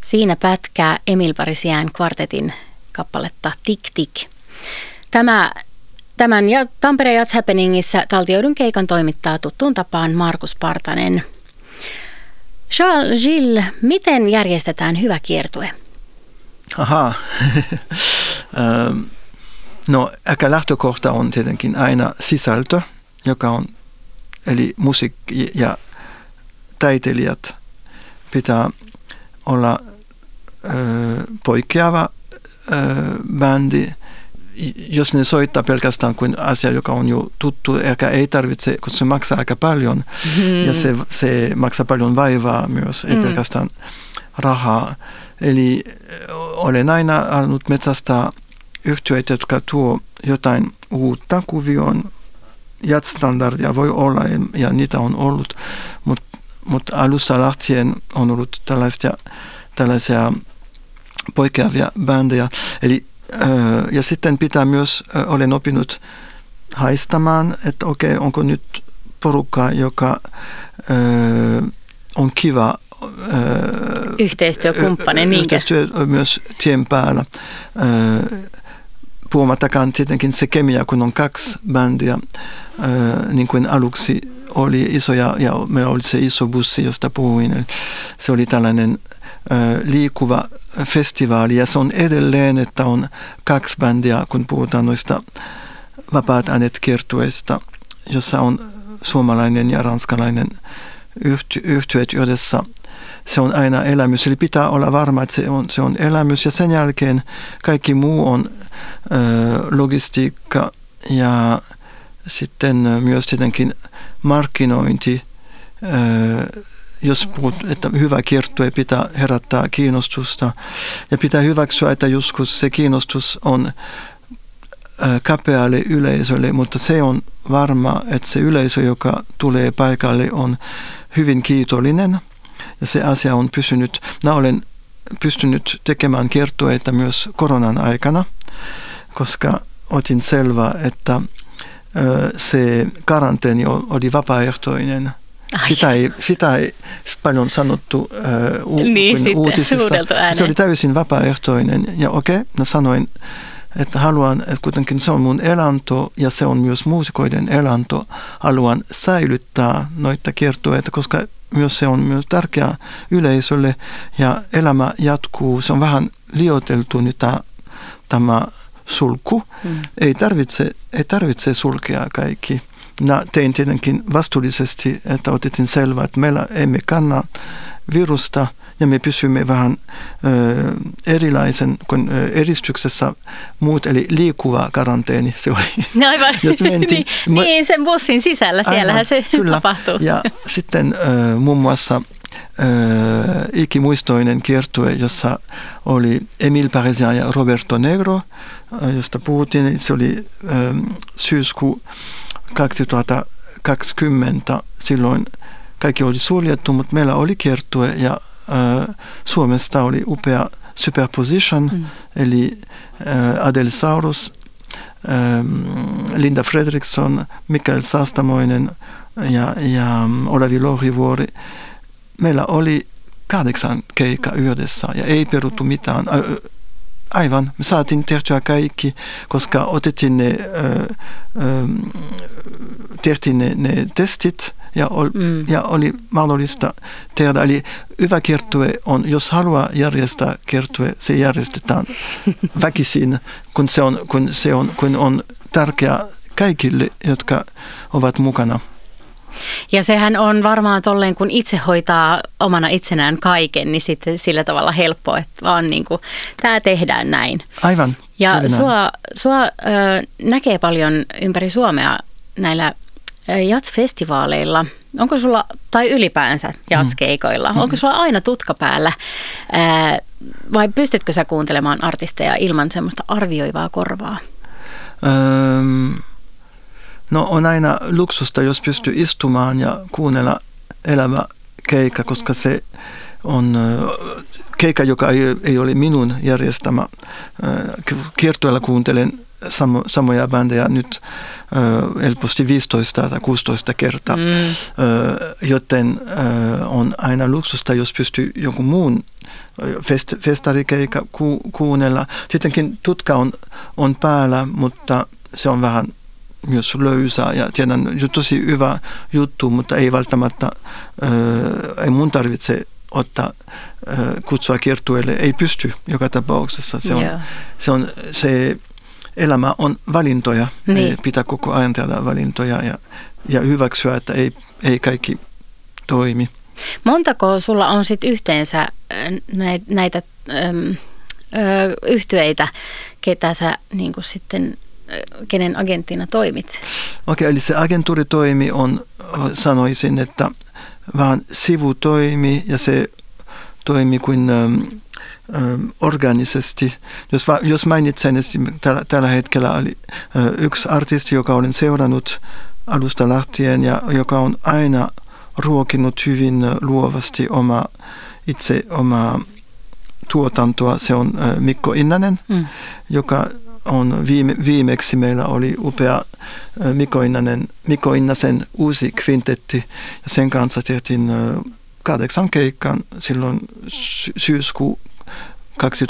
Siinä pätkää Emil Parisian kvartetin kappaletta Tik Tik. Tämän ja Tampereen Jazz Happeningissä taltioidun keikan toimittaa tuttuun tapaan Markus Partanen. Charles Gilles, miten järjestetään hyvä kiertue? Aha. No, ehkä lähtökohta on tietenkin aina sisältö, joka on, eli musiikki ja taiteilijat pitää olla poikkeava bändi. Jos ne soittaa pelkästään kuin asia, joka on jo tuttu, ehkä ei tarvitse, koska se maksaa aika paljon ja se maksaa paljon vaivaa myös, ei pelkästään rahaa. Eli olen aina halunnut metsästää yhtyeitä, jotka tuo jotain uutta kuvioon. Jazz-standardia voi olla ja niitä on ollut, mutta alusta lähtien on ollut tällaisia poikkeavia bändejä. Eli ja sitten pitää myös, olen oppinut haistamaan, että okei, onko nyt porukka, joka on kiva yhteistyökumppani, niinkö? Yhteistyö myös tien päällä. Puhumattakaan tietenkin se kemia, kun on kaksi bändiä, niin kuin aluksi oli isoja, ja meillä oli se iso bussi, josta puhuin. Se oli tällainen liikuva festivaali, ja se on edelleen, että on kaksi bändiä, kun puhutaan noista vapaat äänet kiertueista, jossa on suomalainen ja ranskalainen yhtyeet yhdessä. Se on aina elämys, eli pitää olla varma, että se on elämys, ja sen jälkeen kaikki muu on logistiikka ja sitten myös tietenkin markkinointi. Jos puhut, että hyvä kiertue pitää herättää kiinnostusta ja pitää hyväksyä, että joskus se kiinnostus on kapealle yleisölle, mutta se on varma, että se yleisö, joka tulee paikalle, on hyvin kiitollinen ja se asia on pysynyt. Minä olen pystynyt tekemään kiertueita myös koronan aikana, koska otin selvää, että se karanteeni oli vapaaehtoinen. Sitä ei paljon sanottu uutisissa. Se oli täysin vapaaehtoinen. Ja mä sanoin, että haluan, että kuitenkin se on mun elanto ja se on myös muusikoiden elanto. Haluan säilyttää noita kiertueita, koska myös se on myös tärkeä yleisölle ja elämä jatkuu. Se on vähän lioteltu nyt tämä sulku. Ei tarvitse sulkea kaikki. Minä tein tietenkin vastuullisesti, että otettiin selvää, että meillä emme kanna virusta ja me pysymme vähän erilaisen kuin eristyksessä muut, eli liikuva karanteeni se oli. Aivan, niin sen bussin sisällä, siellähän se kyllä tapahtuu. Ja sitten muun muassa ikimuistoinen kiertue, jossa oli Emil Parisian ja Roberto Negro, josta puhuttiin, se oli syyskuu 2020, silloin kaikki oli suljettu, mutta meillä oli kiertue ja Suomesta oli upea Superposition, eli Adel Saurus, Linda Fredriksson, Mikael Saastamoinen ja Olavi Lohrivuori. Meillä oli 8 keikkaa yhdessä ja ei peruttu mitään. Aivan, me saatiin tehtyä kaikki, koska tehtiin ne testit ja oli mahdollista tehdä. Eli hyvä kiertue on, jos haluaa järjestää kiertue, se järjestetään väkisin, kun on tärkeää kaikille, jotka ovat mukana. Ja sehän on varmaan tolleen, kun itse hoitaa omana itsenään kaiken, niin sitten sillä tavalla helppo, että vaan niin kuin, tämä tehdään näin. Aivan. Ja sua näkee paljon ympäri Suomea näillä jazz-festivaaleilla. Onko sulla, tai ylipäänsä jazz-keikoilla, onko sulla aina tutka päällä vai pystytkö sä kuuntelemaan artisteja ilman semmoista arvioivaa korvaa? No on aina luksusta, jos pystyy istumaan ja kuunnella elävä keikka, koska se on keikka, joka ei ole minun järjestämä. Kiertueella kuuntelen samoja bändejä nyt helposti 15 tai 16 kertaa, joten on aina luksusta, jos pystyy jonkun muun festarikeikka kuunnella. Tietenkin tutka on päällä, mutta se on vähän myös löysää ja tiedän tosi hyvä juttu, mutta ei välttämättä, ei mun tarvitse ottaa kutsua kiertueelle, ei pysty joka tapauksessa. Se elämä on valintoja, niin. Pitää koko ajan tehdä valintoja ja hyväksyä, että ei kaikki toimi. Montako sulla on sitten yhteensä näitä yhtyeitä, ketä sä niin kuin sitten, kenen agenttina toimit? Okei, eli se agentuuritoimi on, sanoisin, että vähän sivutoimi ja se toimi kuin organisesti. Jos mainitsen, että tällä hetkellä oli yksi artisti, joka olen seurannut alusta lähtien ja joka on aina ruokinut hyvin luovasti omaa tuotantoa. Se on Mikko Innanen, joka on viimeksi meillä oli upea Mikko Innasen uusi kvintetti ja sen kanssa tehtiin 8 keikkaa silloin syyskuu